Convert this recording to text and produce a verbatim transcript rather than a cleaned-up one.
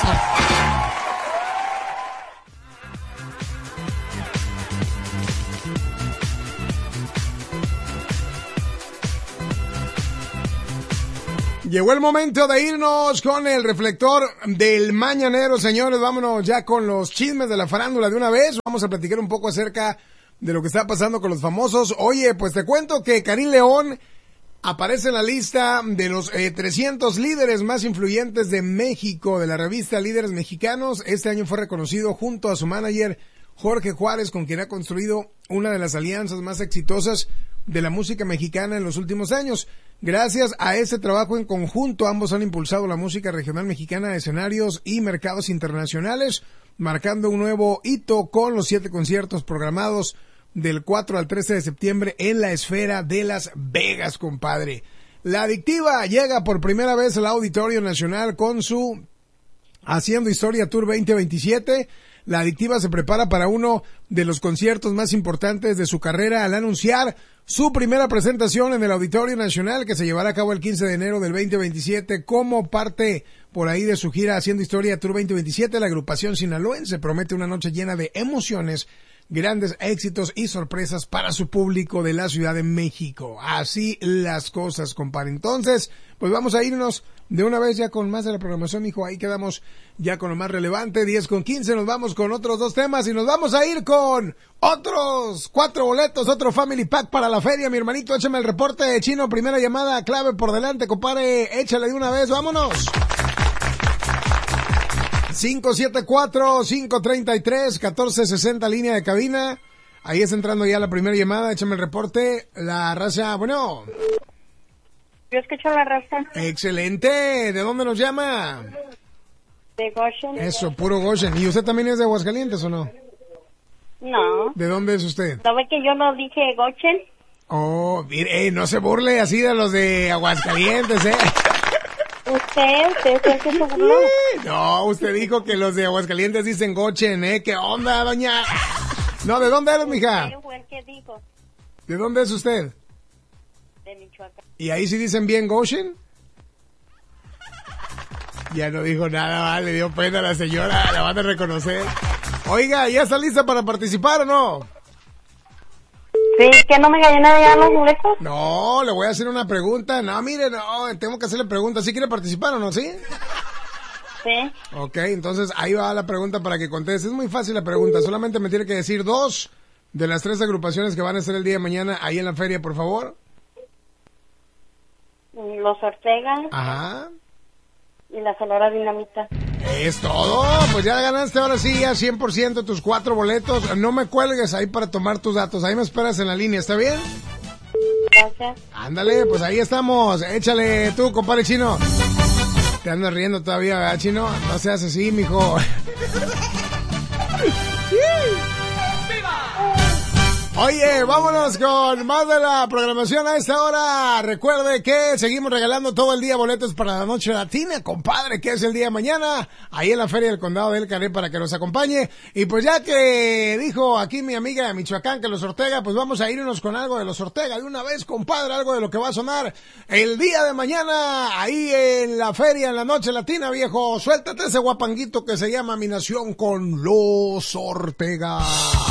Llegó el momento de irnos con el reflector del mañanero, señores. Vámonos ya con los chismes de la farándula de una vez. Vamos a platicar un poco acerca de lo que está pasando con los famosos. Oye, pues te cuento que Karim León aparece en la lista de los eh, trescientos líderes más influyentes de México, de la revista Líderes Mexicanos. Este año fue reconocido junto a su manager Jorge Juárez, con quien ha construido una de las alianzas más exitosas de la música mexicana en los últimos años. Gracias a ese trabajo en conjunto, ambos han impulsado la música regional mexicana a escenarios y mercados internacionales, marcando un nuevo hito con los siete conciertos programados del cuatro al trece de septiembre en la Esfera de Las Vegas, compadre. La Adictiva llega por primera vez al Auditorio Nacional con su Haciendo Historia Tour veinte veintisiete. La Adictiva se prepara para uno de los conciertos más importantes de su carrera al anunciar su primera presentación en el Auditorio Nacional, que se llevará a cabo el quince de enero del veinte veintisiete como parte por ahí de su gira Haciendo Historia Tour veinte veintisiete. La agrupación sinaloense promete una noche llena de emociones, grandes éxitos y sorpresas para su público de la Ciudad de México. Así las cosas, compadre. Entonces, pues vamos a irnos de una vez ya con más de la programación, hijo. Ahí quedamos ya con lo más relevante. diez con quince, nos vamos con otros dos temas y nos vamos a ir con otros cuatro boletos, otro Family Pack para la feria, mi hermanito. Échame el reporte, Chino. Primera llamada, clave por delante, compadre. Échale de una vez, vámonos. cinco siete cuatro, cinco tres tres, uno cuatro seis cero, línea de cabina. Ahí está entrando ya la primera llamada. Échame el reporte. La raza, bueno. Yo escucho la raza. Excelente. ¿De dónde nos llama? De Goshen. Eso, puro Goshen. ¿Y usted también es de Aguascalientes o no? No. ¿De dónde es usted? ¿No ve que yo lo dije Goshen? Oh, mire, eh, no se burle así de los de Aguascalientes, ¿eh? Usted, usted es el que se burló. No, usted dijo que los de Aguascalientes dicen Goshen, ¿eh? ¿Qué onda, doña? No, ¿de dónde eres, mija? Usted fue el que dijo. ¿De dónde es usted? De Michoacán. ¿Y ahí sí dicen bien Goshen? Ya no dijo nada, vale, le dio pena a la señora, la van a reconocer. Oiga, ¿ya está lista para participar o no? Sí, ¿que no me gallina de los boletos? No, le voy a hacer una pregunta. No, mire, no, tengo que hacerle preguntas. ¿Sí quiere participar o no, sí? Sí. Ok, entonces ahí va la pregunta para que conteste. Es muy fácil la pregunta, solamente me tiene que decir dos de las tres agrupaciones que van a estar el día de mañana ahí en la feria, por favor. Los Ortega. Ajá. Y la Sonora Dinamita. Es todo, pues ya ganaste ahora sí ya cien por ciento tus cuatro boletos. No me cuelgues ahí para tomar tus datos, ahí me esperas en la línea, ¿está bien? Gracias. Ándale, pues ahí estamos, échale tú, compadre Chino. Te andas riendo todavía, ¿verdad, Chino? No seas así, mijo. Oye, vámonos con más de la programación a esta hora. Recuerde que seguimos regalando todo el día boletos para la noche latina, compadre, que es el día de mañana, ahí en la Feria del Condado del Carey, para que nos acompañe. Y pues ya que dijo aquí mi amiga de Michoacán que los Ortega, pues vamos a irnos con algo de los Ortega de una vez, compadre, algo de lo que va a sonar el día de mañana, ahí en la feria, en la noche latina, viejo. Suéltate ese guapanguito que se llama Mi Nación con los Ortega.